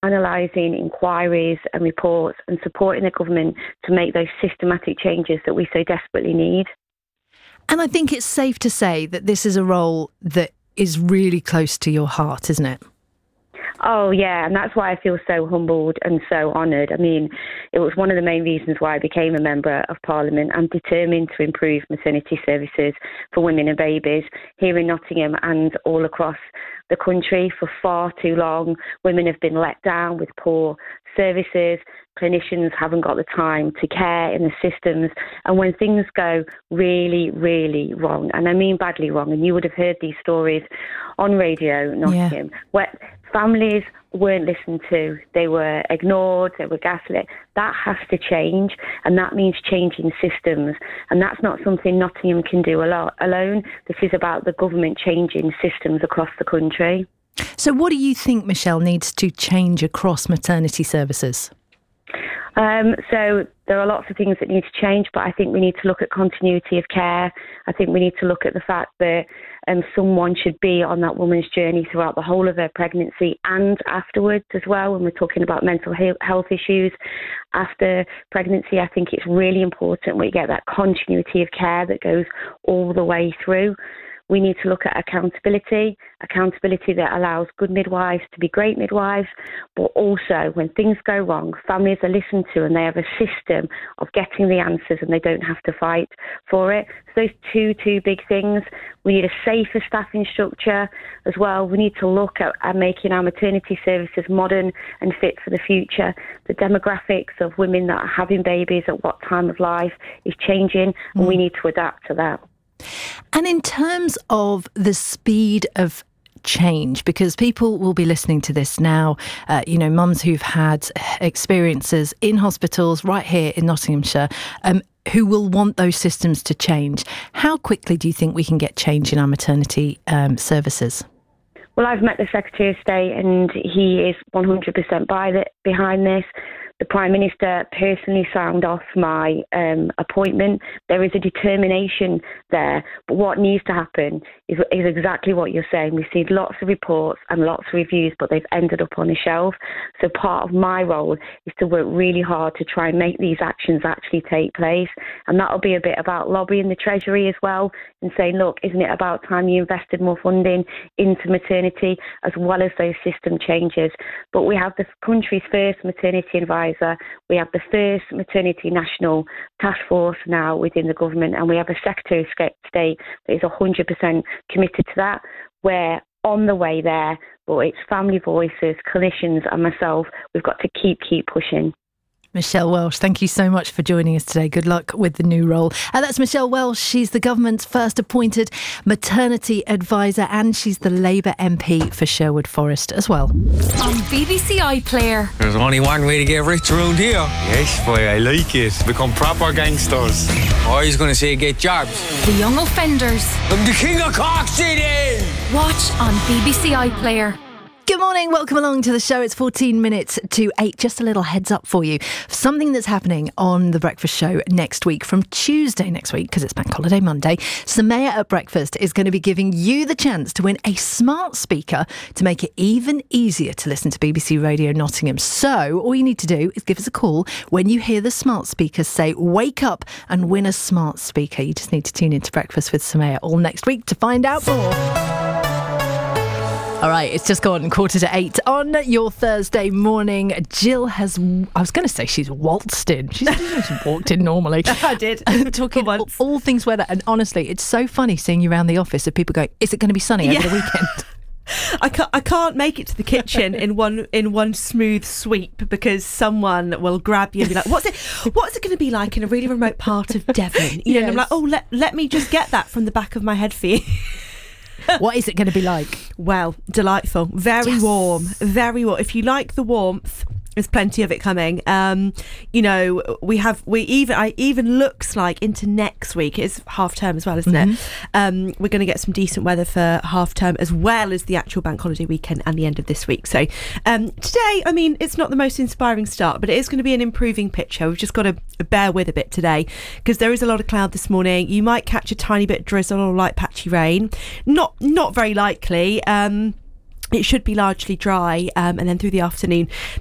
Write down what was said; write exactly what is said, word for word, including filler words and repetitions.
analysing inquiries and reports and supporting the government to make those systematic changes that we so desperately need. And I think it's safe to say that this is a role that is really close to your heart, isn't it? Oh, yeah, and that's why I feel so humbled and so honoured. I mean, it was one of the main reasons why I became a Member of Parliament. I'm determined to improve maternity services for women and babies here in Nottingham and all across the country. For far too long, women have been let down with poor services. Clinicians haven't got the time to care in the systems. And when things go really, really wrong, and I mean badly wrong, and you would have heard these stories on Radio Nottingham, yeah. where families weren't listened to, they were ignored, they were gaslit. That has to change, and that means changing systems. And that's not something Nottingham can do a lot alone. This is about the government changing systems across the country. So what do you think, Michelle, needs to change across maternity services? Um, so there are lots of things that need to change, but I think we need to look at continuity of care. I think we need to look at the fact that um, someone should be on that woman's journey throughout the whole of her pregnancy and afterwards as well. When we're talking about mental health issues after pregnancy, I think it's really important we get that continuity of care that goes all the way through. We need to look at accountability, accountability that allows good midwives to be great midwives, but also when things go wrong, families are listened to and they have a system of getting the answers and they don't have to fight for it. So those two, two big things. We need a safer staffing structure as well. We need to look at, at making our maternity services modern and fit for the future. The demographics of women that are having babies at what time of life is changing, and mm. we need to adapt to that. And in terms of the speed of change, because people will be listening to this now, uh, you know, mums who've had experiences in hospitals right here in Nottinghamshire, um, who will want those systems to change. How quickly do you think we can get change in our maternity um, services? Well, I've met the Secretary of State and he is one hundred percent by the, behind this. The Prime Minister personally signed off my um, appointment. There is a determination there. But what needs to happen is, is exactly what you're saying. We've seen lots of reports and lots of reviews, but they've ended up on a shelf. So part of my role is to work really hard to try and make these actions actually take place. And that'll be a bit about lobbying the Treasury as well and saying, look, isn't it about time you invested more funding into maternity as well as those system changes? But we have the country's first maternity advisor. We have the first maternity national task force now within the government, and we have a Secretary of State that is one hundred percent committed to that. We're on the way there, but it's family voices, clinicians and myself. We've got to keep, keep pushing. Michelle Welsh, thank you so much for joining us today. Good luck with the new role. And that's Michelle Welsh. She's the government's first appointed maternity advisor, and she's the Labour M P for Sherwood Forest as well. On B B C iPlayer. There's only one way to get rich around here. Yes, boy, I like it. Become proper gangsters. I was going to say get jobs. The Young Offenders. I'm the king of Cork City. Watch on B B C iPlayer. Good morning, welcome along to the show. It's fourteen minutes to eight. Just a little heads up for you. Something that's happening on The Breakfast Show next week, from Tuesday next week, because it's Bank Holiday Monday. Samaya at Breakfast is going to be giving you the chance to win a smart speaker to make it even easier to listen to B B C Radio Nottingham. So all you need to do is give us a call when you hear the smart speaker say, wake up and win a smart speaker. You just need to tune into Breakfast with Samaya all next week to find out more. All right, it's just gone quarter to eight on your Thursday morning. Jill has, I was going to say she's waltzed in. She's just walked in normally. I did. Talking all, all things weather. And honestly, it's so funny seeing you around the office of people going, is it going to be sunny over yeah. the weekend? I can't, I can't make it to the kitchen in one in one smooth sweep because someone will grab you and be like, what's it what's it going to be like in a really remote part of Devon? You yes. know, and I'm like, oh, let, let me just get that from the back of my head for you. What is it going to be like? Well, delightful. Very yes. warm. Very warm. If you like the warmth, there's plenty of it coming. Um, you know, we have, we even, I even looks like into next week, it's half term as well, isn't mm-hmm. it? Um, we're going to get some decent weather for half term as well as the actual bank holiday weekend and the end of this week. So um, today, I mean, it's not the most inspiring start, but it is going to be an improving picture. We've just got to bear with a bit today because there is a lot of cloud this morning. You might catch a tiny bit of drizzle or light patchy rain. Not, not very likely. Um, It should be largely dry, um, and then through the afternoon